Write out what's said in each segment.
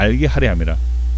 알게 하려 함이라.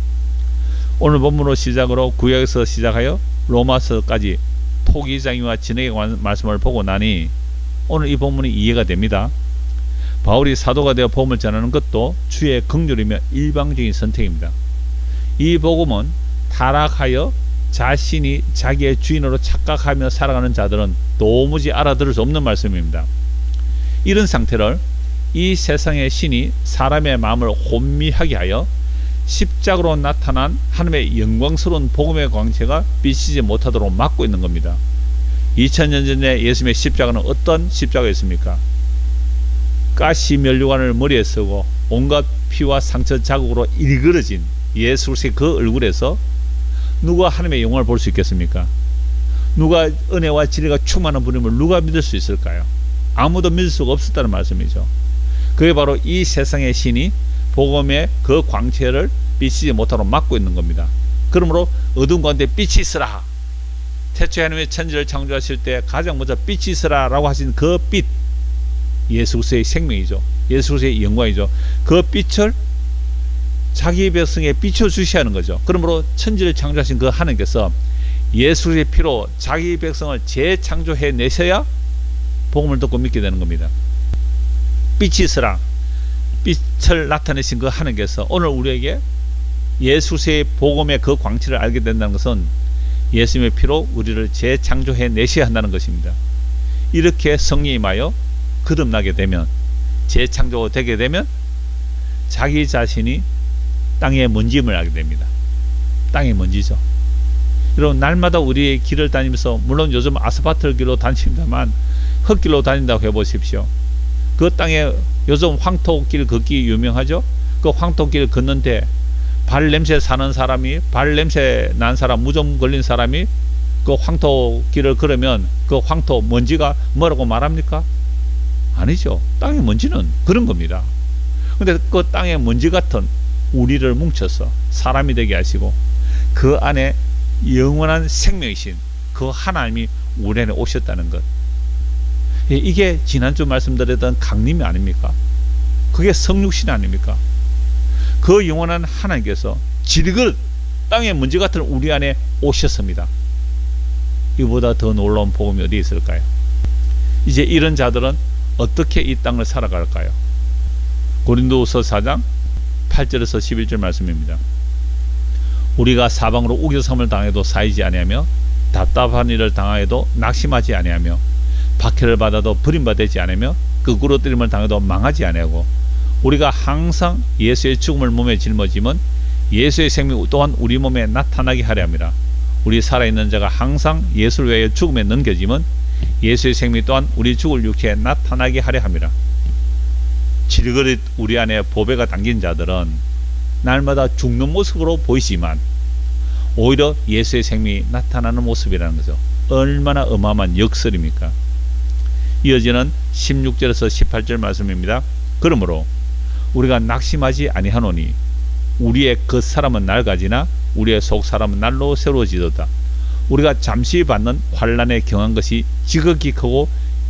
오늘 본문으로 시작으로 구약에서 시작하여 로마서까지 토기장이와 진액에 관한 말씀을 보고 나니 오늘 이 본문이 이해가 됩니다. 바울이 사도가 되어 복음을 전하는 것도 주의 긍휼이며 일방적인 선택입니다. 이 복음은 타락하여 자신이 자기의 주인으로 착각하며 살아가는 자들은 도무지 알아들을 수 없는 말씀입니다. 이런 상태를 이 세상의 신이 사람의 마음을 혼미하게 하여 십자가로 나타난 하나님의 영광스러운 복음의 광채가 비치지 못하도록 막고 있는 겁니다. 2000년 전에 예수님의 십자가는 어떤 십자가였습니까? 가시 면류관을 머리에 쓰고 온갖 피와 상처 자국으로 일그러진 예수 그리스도의 그 얼굴에서 누가 하나님의 영광을 볼 수 있겠습니까? 누가 은혜와 진리가 충만한 분임을 누가 믿을 수 있을까요? 아무도 믿을 수가 없었다는 말씀이죠. 그게 바로 이 세상의 신이 복음의 그 광채를 비치지 못하도록 막고 있는 겁니다. 그러므로 어두운 가운데 빛이 있으라. 태초에 하나님의 천지를 창조하실 때 가장 먼저 빛이 있으라 라고 하신 그 빛, 예수 그리스도의 생명이죠. 예수 그리스도의 영광이죠. 그 빛을 자기 백성에 비춰주셔야 하는 거죠. 그러므로 천지를 창조하신 그 하나님께서 예수 그리스도의 피로 자기 백성을 재창조해 내셔야 복음을 듣고 믿게 되는 겁니다. 빛이 있으라. 빛을 나타내신 그 하나님께서 오늘 우리에게 예수 그리스도의 복음의 그 광채를 알게 된다는 것은 예수님의 피로 우리를 재창조해 내셔야 한다는 것입니다. 이렇게 성령이 임하여 거듭나게 되면, 재창조가 되게 되면 자기 자신이 땅의 먼지임을 알게 됩니다. 땅의 먼지죠. 여러분, 날마다 우리의 길을 다니면서, 물론 요즘 아스팔트 길로 다닙니다만 흙길로 다닌다고 해보십시오. 그 땅에 요즘 황토길 걷기 유명하죠. 그 황토길 걷는데 발냄새 사는 사람이, 발냄새 난 사람, 무좀 걸린 사람이 그 황토길을 걸으면 그 황토 먼지가 뭐라고 말합니까? 아니죠. 땅의 먼지는 그런 겁니다. 근데 그 땅의 먼지 같은 우리를 뭉쳐서 사람이 되게 하시고 그 안에 영원한 생명이신 그 하나님이 우리 안에 오셨다는 것, 이게 지난주 말씀드렸던 강림이 아닙니까? 그게 성육신 아닙니까? 그 영원한 하나님께서 질그릇 땅의 먼지 같은 우리 안에 오셨습니다. 이보다 더 놀라운 복음이 어디 있을까요? 이제 이런 자들은 어떻게 이 땅을 살아갈까요? 고린도후서 4장 8절에서 11절 말씀입니다. 우리가 사방으로 우겨섬을 당해도 쌓이지 아니하며 답답한 일을 당하여도 낙심하지 아니하며 박해를 받아도 버림받지 아니하며 거꾸로 뜨림을 당해도 망하지 아니하고 우리가 항상 예수의 죽음을 몸에 짊어지면 예수의 생명 또한 우리 몸에 나타나게 하려 함이라. 우리 살아있는 자가 항상 예수를 위하여 죽음에 넘겨지면 예수의 생명 또한 우리 죽을 육체에 나타나게 하려 함이라. 질그릇 우리 안에 보배가 담긴 자들은 날마다 죽는 모습으로 보이지만 오히려 예수의 생명이 나타나는 모습이라는 거죠. 얼마나 어마어마한 역설입니까? 이어지는 16절에서 18절 말씀입니다. 그러므로 우리가 낙심하지 아니하노니 우리의 겉사람은 낡아지나 우리의 속사람은 날로 새로워지도다. 우리가 잠시 받는 환난에 경한 것이 지극히 크고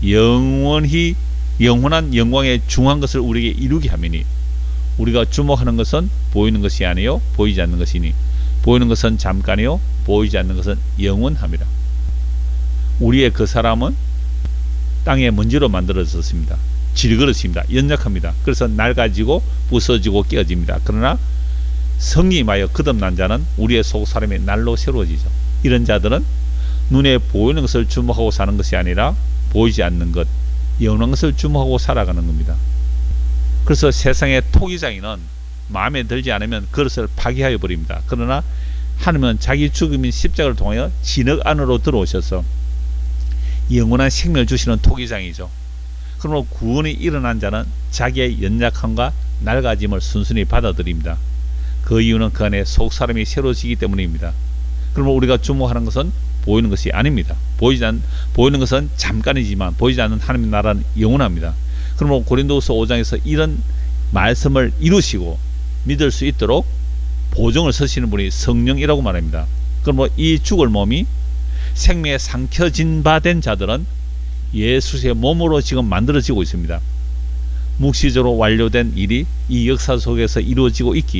영원한 영광에 중한 것을 우리에게 이루게 하미니 우리가 주목하는 것은 보이는 것이 아니요 보이지 않는 것이니 보이는 것은 잠깐이요 보이지 않는 것은 영원함이라. 우리의 그 사람은 땅의 먼지로 만들어졌습니다. 질그릇입니다. 연약합니다. 그래서 낡아지고 부서지고 깨어집니다. 그러나 성이 임하여 거듭난 자는 우리의 속 사람이 날로 새로워지죠. 이런 자들은 눈에 보이는 것을 주목하고 사는 것이 아니라 보이지 않는 것, 영원한 것을 주목하고 살아가는 겁니다. 그래서 세상의 토기장이는 마음에 들지 않으면 그릇을 파괴하여 버립니다. 그러나 하나님은 자기 죽음인 십자가를 통하여 진흙 안으로 들어오셔서 영원한 생명을 주시는 토기장이죠. 그러므로 구원이 일어난 자는 자기의 연약함과 낡아짐을 순순히 받아들입니다. 그 이유는 그 안에 속사람이 새로워지기 때문입니다. 그러므로 우리가 주목하는 것은 보이는 것이 아닙니다. 보이는 것은 잠깐이지만 보이지 않는 하나님의 나라는 영원합니다. 그러므로 고린도후서 5장에서 이런 말씀을 이루시고 믿을 수 있도록 보증을 서시는 분이 성령이라고 말합니다. 그러므로 이 죽을 몸이 생명에 삼켜진 바 된 자들은 예수의 몸으로 지금 만들어지고 있습니다. 묵시적으로 완료된 일이 이 역사 속에서 이루어지고 있기에